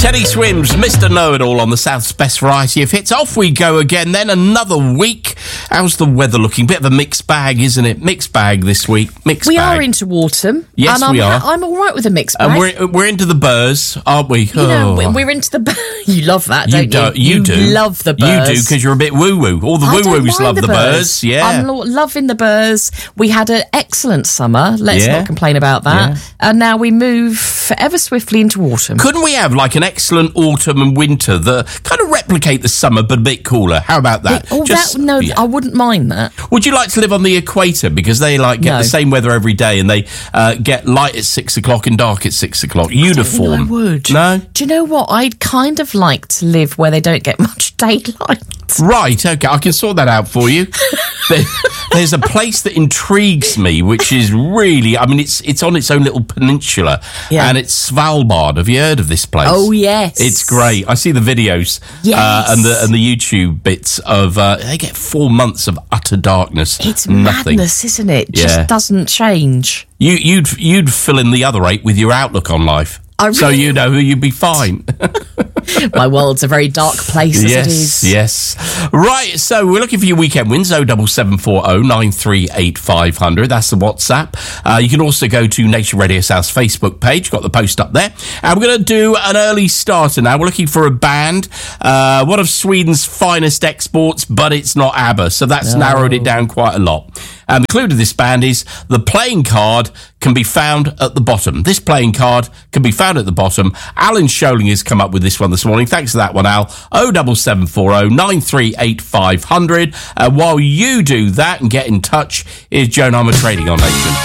Teddy Swims, Mr. Know-It-All on the South's best variety of hits. Off we go again then, another week. How's the weather looking? Bit of a mixed bag, isn't it? Mixed bag this week. We are into autumn. Yes, and we are. I'm all right with a mixed bag. And we're into the burrs, aren't we? We're into the... You love that, don't you? You do. Love the burrs. You do, because you're a bit woo-woo. All the woo-woos love the burrs. Yeah. I'm loving the burrs. We had an excellent summer. Let's not complain about that. Yeah. And now we move ever swiftly into autumn. Couldn't we have like an excellent autumn and winter that kind of replicate the summer but a bit cooler? How about that? I wouldn't mind that. Would you like to live on the equator? Because they get the same weather every day and they get light at 6 o'clock and dark at 6 o'clock. Uniform. I don't think I would. No? Do you know what? I'd kind of like to live where they don't get much daylight. Right, okay, I can sort that out for you. There's a place that intrigues me, which is really, I mean, it's on its own little peninsula, and it's Svalbard. Have you heard of this place? Oh, yes. It's great. I see the videos and the YouTube bits of, they get 4 months of utter darkness. It's nothing. Madness, isn't it? Just doesn't change. You'd fill in the other 8 with your outlook on life. So you know you'd be fine. My world's a very dark place as it is. Yes. Right, so we're looking for your weekend wins, 07740 938 500. That's the WhatsApp. You can also go to Nation Radio South's Facebook page. Got the post up there. And we're going to do an early starter now. We're looking for a band, one of Sweden's finest exports, but it's not ABBA. So that's narrowed it down quite a lot. And the clue to this band is the playing card can be found at the bottom. This playing card can be found at the bottom. Alan Scholing has come up with this one this morning. Thanks for that one, Al. 07740 938 500. While you do that and get in touch, is Joan Armour Trading on Nation.